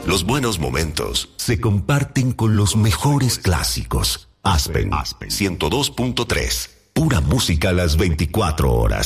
Los buenos momentos se comparten con los mejores clásicos. Aspen 102.3. Pura música a las 24 horas.